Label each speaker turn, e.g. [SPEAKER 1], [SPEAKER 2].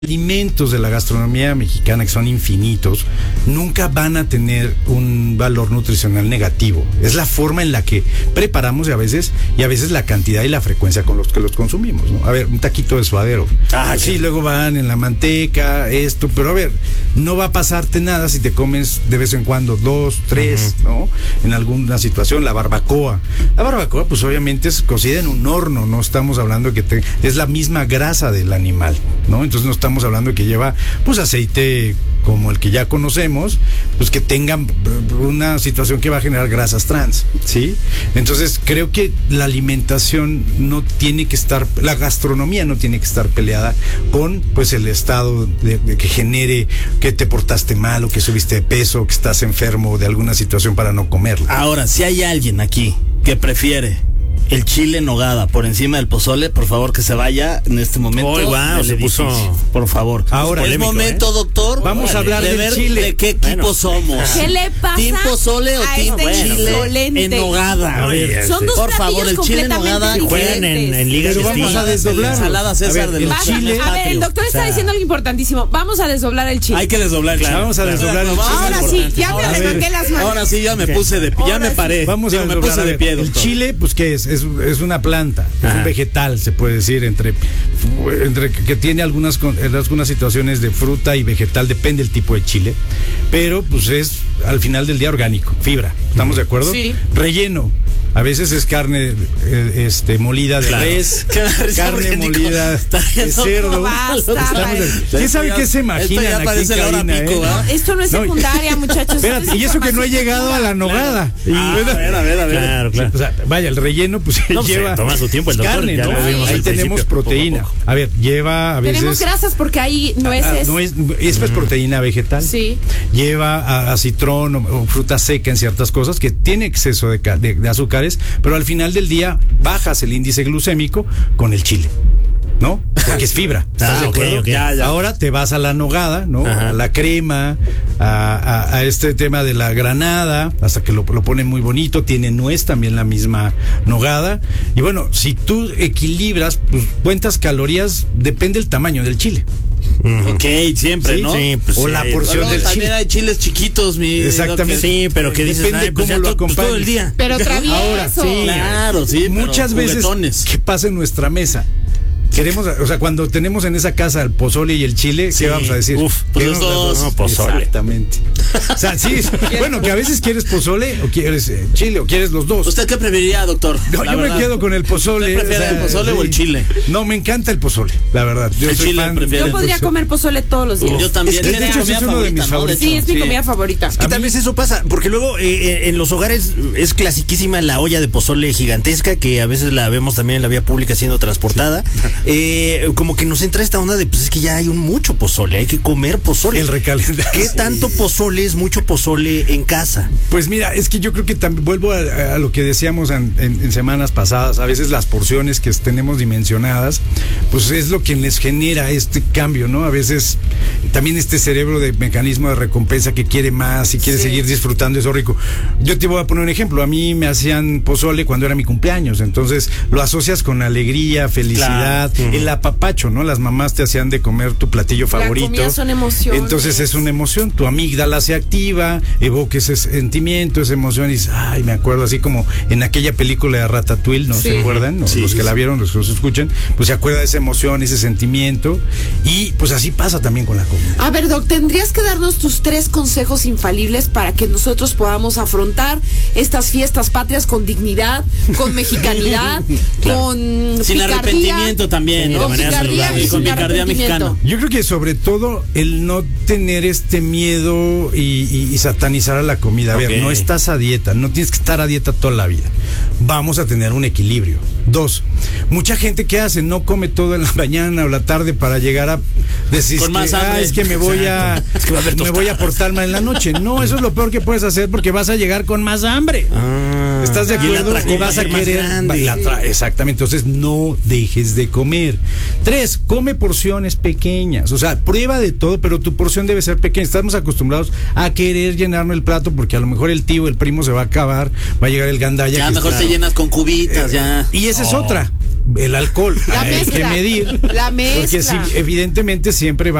[SPEAKER 1] alimentos de la gastronomía mexicana, que son infinitos, nunca van a tener un valor nutricional negativo. Es la forma en la que preparamos y a veces la cantidad y la frecuencia con los que los consumimos, ¿no? A ver, un taquito de suadero. Sí, luego van en la manteca, pero a ver, no va a pasarte nada si te comes de vez en cuando 2, 3, ¿no? En alguna situación, la barbacoa. La barbacoa, pues obviamente es cocida en un horno, no estamos hablando de que es la misma grasa del animal, ¿no? Entonces no estamos hablando de que lleva pues aceite como el que ya conocemos, pues que tengan una situación que va a generar grasas trans, ¿sí? Entonces creo que la alimentación no tiene que estar, la gastronomía no tiene que estar peleada con pues el estado de que genere que te portaste mal o que subiste de peso, que estás enfermo de alguna situación para no comerlo.
[SPEAKER 2] Ahora, si hay alguien aquí que prefiere el chile en nogada por encima del pozole, por favor que se vaya en este momento.
[SPEAKER 3] Oh, wow, se puso,
[SPEAKER 2] por favor.
[SPEAKER 1] Ahora
[SPEAKER 2] es momento, doctor.
[SPEAKER 1] Vamos a hablar
[SPEAKER 2] de
[SPEAKER 1] del
[SPEAKER 2] ver
[SPEAKER 1] chile.
[SPEAKER 2] de qué equipo somos.
[SPEAKER 4] ¿Qué le pasa?
[SPEAKER 2] ¿Team pozole o team chile en nogada?
[SPEAKER 4] Son dos
[SPEAKER 2] por favor, el chile en nogada
[SPEAKER 3] juegan en ligas
[SPEAKER 1] pero vamos a desdoblar.
[SPEAKER 2] Ensalada César de los
[SPEAKER 1] chile.
[SPEAKER 4] A ver, el doctor está diciendo algo importantísimo. Vamos a desdoblar el chile.
[SPEAKER 2] Hay que desdoblar, claro.
[SPEAKER 1] Vamos a desdoblar el chile.
[SPEAKER 4] Ahora sí, ya me arremangué las manos.
[SPEAKER 2] Ahora sí, ya me puse de pie, ya me paré.
[SPEAKER 1] Vamos a
[SPEAKER 2] me puse de pie,
[SPEAKER 1] el
[SPEAKER 2] doctor.
[SPEAKER 1] chile, pues ¿qué es? Es una planta, es un vegetal, se puede decir, entre que tiene algunas situaciones de fruta y vegetal, depende del tipo de chile, pero pues es al final del día orgánico, fibra, ¿estamos de acuerdo?
[SPEAKER 4] Sí.
[SPEAKER 1] Relleno. A veces es carne molida de res, carne molida de cerdo. ¿Quién sabe qué se imaginan aquí en cabina,
[SPEAKER 4] Esto no es secundaria, muchachos.
[SPEAKER 1] Espérate, y eso que no he llegado a la nogada.
[SPEAKER 2] A ver.
[SPEAKER 3] Claro.
[SPEAKER 1] O sea, vaya, el relleno pues lleva
[SPEAKER 3] toma su tiempo el doctor,
[SPEAKER 1] carne,
[SPEAKER 3] ya
[SPEAKER 1] ¿no?
[SPEAKER 3] lo vimos
[SPEAKER 1] Ahí
[SPEAKER 3] al
[SPEAKER 1] tenemos
[SPEAKER 3] principio,
[SPEAKER 1] proteína.
[SPEAKER 3] poco a poco.
[SPEAKER 1] A ver, lleva a veces
[SPEAKER 4] tenemos grasas porque hay nueces.
[SPEAKER 1] Esta es proteína vegetal.
[SPEAKER 4] Sí.
[SPEAKER 1] Lleva a citrón o fruta seca en ciertas cosas que tiene exceso de azúcares, pero al final del día bajas el índice glucémico con el chile, ¿no? Porque es fibra. ¿Estás de acuerdo?
[SPEAKER 3] Okay. Ya.
[SPEAKER 1] Ahora te vas a la nogada, ¿no?
[SPEAKER 3] Ajá.
[SPEAKER 1] A la crema, a este tema de la granada, hasta que lo ponen muy bonito, tiene nuez también la misma nogada. Y bueno, si tú equilibras, pues cuentas calorías, depende del tamaño del chile.
[SPEAKER 2] Ok, siempre,
[SPEAKER 1] Sí,
[SPEAKER 2] ¿no?
[SPEAKER 3] sí, pues
[SPEAKER 1] o la
[SPEAKER 3] sí,
[SPEAKER 1] porción del
[SPEAKER 2] también
[SPEAKER 1] chile.
[SPEAKER 2] hay chiles chiquitos, mi
[SPEAKER 1] Exactamente.
[SPEAKER 2] doctor.
[SPEAKER 3] Sí, pero que dices,
[SPEAKER 1] Depende
[SPEAKER 3] pues
[SPEAKER 1] cómo
[SPEAKER 3] ya
[SPEAKER 1] lo
[SPEAKER 3] todo el
[SPEAKER 1] acompañes.
[SPEAKER 3] día.
[SPEAKER 4] Pero travieso.
[SPEAKER 1] Ahora, sí.
[SPEAKER 2] Claro, sí.
[SPEAKER 1] Muchas
[SPEAKER 2] pero
[SPEAKER 1] veces,
[SPEAKER 2] juguetones.
[SPEAKER 1] ¿qué pasa en nuestra mesa? Queremos, o sea, cuando tenemos en esa casa el pozole y el chile,
[SPEAKER 3] Sí.
[SPEAKER 1] ¿qué vamos a decir?
[SPEAKER 3] Uf,
[SPEAKER 2] pues
[SPEAKER 1] Queremos
[SPEAKER 2] los
[SPEAKER 1] las
[SPEAKER 2] dos.
[SPEAKER 3] No, pozole.
[SPEAKER 1] Exactamente. O sea, sí, bueno, que a veces quieres pozole o quieres chile o quieres los dos.
[SPEAKER 2] ¿Usted qué preferiría, doctor?
[SPEAKER 1] No,
[SPEAKER 2] La
[SPEAKER 1] yo
[SPEAKER 2] verdad.
[SPEAKER 1] me quedo con el pozole.
[SPEAKER 2] ¿Usted prefiere el pozole o el chile?
[SPEAKER 1] No, me encanta el pozole, la verdad. Yo
[SPEAKER 2] El
[SPEAKER 1] soy
[SPEAKER 2] chile
[SPEAKER 1] fan
[SPEAKER 2] prefiere.
[SPEAKER 4] Yo podría comer pozole todos los días.
[SPEAKER 2] Yo también.
[SPEAKER 1] Es que de hecho sí es uno de mis favoritos.
[SPEAKER 4] Sí, es mi comida favorita.
[SPEAKER 3] Y tal vez eso pasa, porque luego en los hogares es clasiquísima la olla de pozole gigantesca, que a veces la vemos también en la vía pública siendo transportada. Como que nos entra esta onda de, pues es que ya hay mucho pozole, hay que comer pozole.
[SPEAKER 1] El recalentado.
[SPEAKER 3] ¿Qué tanto pozole es mucho pozole en casa?
[SPEAKER 1] Pues mira, es que yo creo que también vuelvo a lo que decíamos en semanas pasadas. A veces las porciones que tenemos dimensionadas, pues es lo que les genera este cambio, ¿no? A veces también este cerebro de mecanismo de recompensa que quiere más y quiere seguir disfrutando eso rico. Yo te voy a poner un ejemplo. A mí me hacían pozole cuando era mi cumpleaños, entonces lo asocias con alegría, felicidad, el apapacho, ¿no? Las mamás te hacían de comer tu platillo favorito.
[SPEAKER 4] La comida son emociones.
[SPEAKER 1] Entonces es una emoción, tu amígdala se activa, evoca ese sentimiento, esa emoción y dices, ay, me acuerdo así como en aquella película de Ratatouille, ¿no? ¿Se acuerdan? ¿No? Los que la vieron, los que los escuchan, pues se acuerda de esa emoción, ese sentimiento y pues así pasa también con la comida.
[SPEAKER 4] A ver, Doc, tendrías que darnos tus 3 consejos infalibles para que nosotros podamos afrontar estas fiestas patrias con dignidad, con mexicanidad, con
[SPEAKER 2] Sin
[SPEAKER 4] picardía,
[SPEAKER 2] arrepentimiento también,
[SPEAKER 4] con
[SPEAKER 2] de manera
[SPEAKER 4] picardía
[SPEAKER 2] saludable,
[SPEAKER 4] y
[SPEAKER 2] con
[SPEAKER 4] sin
[SPEAKER 2] picardía
[SPEAKER 4] arrepentimiento.
[SPEAKER 2] mexicana.
[SPEAKER 1] Yo creo que sobre todo el no tener este miedo y satanizar a la comida. A ver,
[SPEAKER 3] Ok.
[SPEAKER 1] no estás a dieta, no tienes que estar a dieta toda la vida. Vamos a tener un equilibrio. 2, mucha gente que hace no come todo en la mañana o la tarde para llegar a decir
[SPEAKER 2] Con más hambre.
[SPEAKER 1] es que me voy a
[SPEAKER 3] Es que va a haber
[SPEAKER 1] me voy a portar mal en la noche. No, eso es lo peor que puedes hacer porque vas a llegar con más hambre. ¿Estás de
[SPEAKER 3] Y el
[SPEAKER 1] acuerdo?
[SPEAKER 3] atracón
[SPEAKER 1] Y vas
[SPEAKER 3] va
[SPEAKER 1] a
[SPEAKER 3] a ser más
[SPEAKER 1] querer
[SPEAKER 3] grande.
[SPEAKER 1] exactamente. Entonces no dejes de comer. 3, come porciones pequeñas. O sea, prueba de todo, pero tu porción debe ser pequeña. Estamos acostumbrados a querer llenarnos el plato porque a lo mejor el tío, el primo se va a acabar, va a llegar el gandaya.
[SPEAKER 2] Ya
[SPEAKER 1] que
[SPEAKER 2] mejor
[SPEAKER 1] está-
[SPEAKER 2] te llenas con cubitas, ya.
[SPEAKER 1] Y esa es otra. el alcohol.
[SPEAKER 4] La
[SPEAKER 1] Hay que
[SPEAKER 4] mezcla.
[SPEAKER 1] medir.
[SPEAKER 4] La mezcla.
[SPEAKER 1] Porque si, evidentemente siempre